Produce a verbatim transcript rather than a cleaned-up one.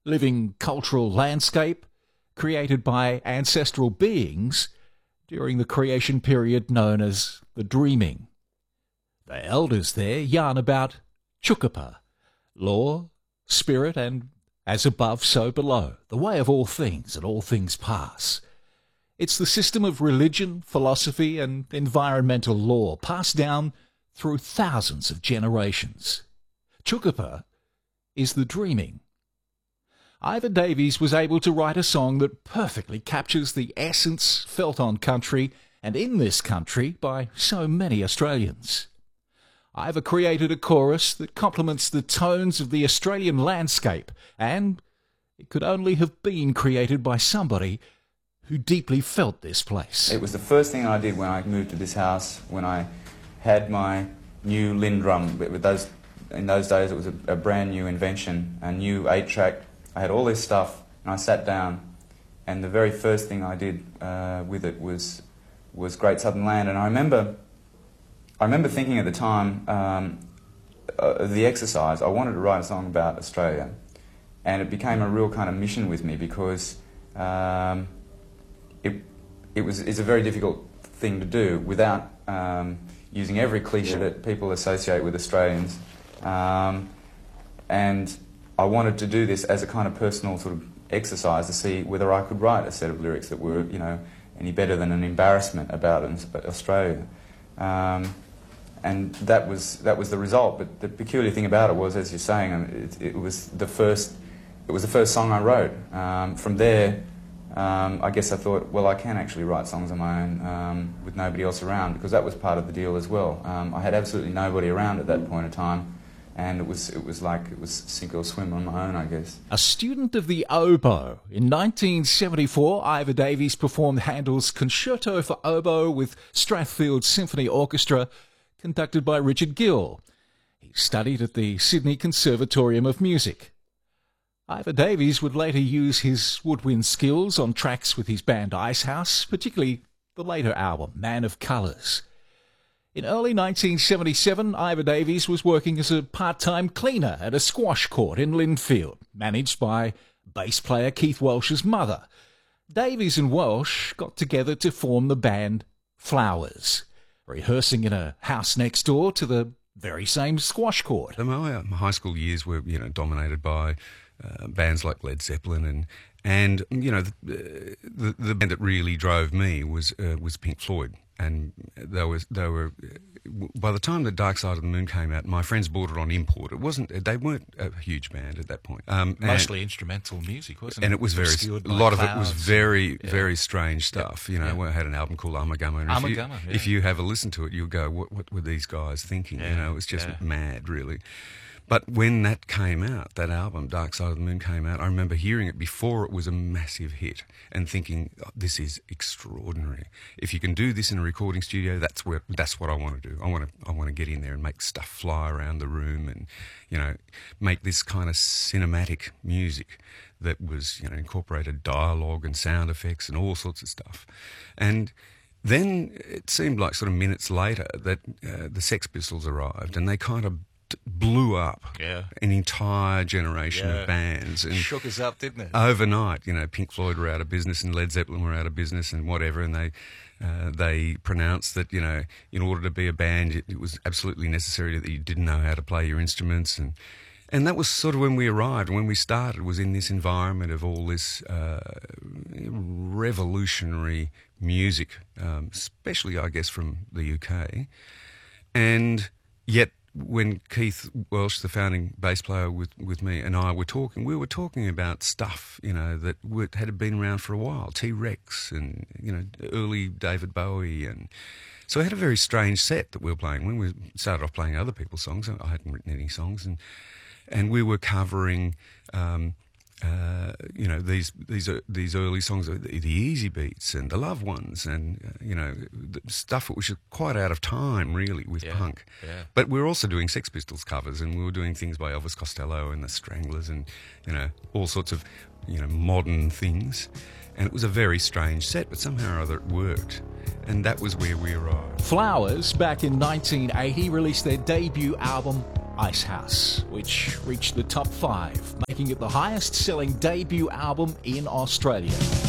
living cultural landscape created by ancestral beings during the creation period known as the Dreaming. The elders there yarn about Chuqapa, law, spirit, and as above, so below, the way of all things and all things pass. It's the system of religion, philosophy, and environmental law passed down through thousands of generations. Chuqapa is the Dreaming. Ivor Davies was able to write a song that perfectly captures the essence felt on country and in this country by so many Australians. Ivor created a chorus that complements the tones of the Australian landscape, and it could only have been created by somebody who deeply felt this place. It was the first thing I did when I moved to this house, when I had my new Lindrum. With those, in those days it was a, a brand new invention, a new eight-track. I had all this stuff, and I sat down, and the very first thing I did uh, with it was was Great Southern Land. And I remember, I remember thinking at the time, um, uh, the exercise. I wanted to write a song about Australia, and it became a real kind of mission with me because um, it it was it's a very difficult thing to do without um, using every cliche yeah. that people associate with Australians, um, and I wanted to do this as a kind of personal sort of exercise to see whether I could write a set of lyrics that were, you know, any better than an embarrassment about Australia. Um, and that was that was the result. But the peculiar thing about it was, as you're saying, it, it was the first it was the first song I wrote. Um, from there, um, I guess I thought, well, I can actually write songs on my own um, with nobody else around, because that was part of the deal as well. Um, I had absolutely nobody around at that point in time. And it was it was like it was sink or swim on my own, I guess. A student of the oboe, in nineteen seventy-four, Ivor Davies performed Handel's Concerto for Oboe with Strathfield Symphony Orchestra, conducted by Richard Gill. He studied at the Sydney Conservatorium of Music. Ivor Davies would later use his woodwind skills on tracks with his band Icehouse, particularly the later album, Man of Colours. In early nineteen seventy-seven, Ivor Davies was working as a part-time cleaner at a squash court in Lindfield, managed by bass player Keith Welsh's mother. Davies and Welsh got together to form the band Flowers, rehearsing in a house next door to the very same squash court. My, uh, my high school years were, you know, dominated by uh, bands like Led Zeppelin, and and you know the the, the band that really drove me was uh, was Pink Floyd. And they were, they were. By the time the Dark Side of the Moon came out, my friends bought it on import. It wasn't. They weren't a huge band at that point. Um, Mostly instrumental music, wasn't it? And it was very. Obscured a lot of clouds. it was very, Yeah. very strange stuff. Yeah. You know, Yeah. we had an album called Armagumma. And if you, Armagumma, yeah. if you have a listen to it, you'll go, "What, what were these guys thinking?" Yeah. You know, it was just Yeah. mad, really. But when that came out, that album, Dark Side of the Moon, came out, I remember hearing it before it was a massive hit and thinking, oh, this is extraordinary. If you can do this in a recording studio, that's where that's what I want to do. I want to I want to get in there and make stuff fly around the room and, you know, make this kind of cinematic music that was, you know, incorporated dialogue and sound effects and all sorts of stuff. And then it seemed like sort of minutes later that uh, the Sex Pistols arrived, and they kind of blew up yeah. an entire generation yeah. of bands. And shook us up, didn't it? Overnight, you know, Pink Floyd were out of business and Led Zeppelin were out of business and whatever, and they uh, they pronounced that, you know, in order to be a band, it, it was absolutely necessary that you didn't know how to play your instruments. And and that was sort of when we arrived, when we started, was in this environment of all this uh, revolutionary music, um, especially, I guess, from the U K. And yet, when Keith Welsh, the founding bass player with, with me, and I were talking, we were talking about stuff, you know, that would, had been around for a while, T-Rex and, you know, early David Bowie. And so I had a very strange set that we were playing. When we started off playing other people's songs, I hadn't written any songs, and and we were covering, um, uh, you know, these these uh, these early songs, the, the Easy Beats and the Love Ones, and uh, you know, the stuff which is quite out of time, really, with yeah, punk. Yeah. But we were also doing Sex Pistols covers, and we were doing things by Elvis Costello and the Stranglers, and you know, all sorts of, you know, modern things. And it was a very strange set, but somehow or other it worked, and that was where we arrived. Flowers, back in nineteen eighty, released their debut album Icehouse, which reached the top five, making it the highest-selling debut album in Australia.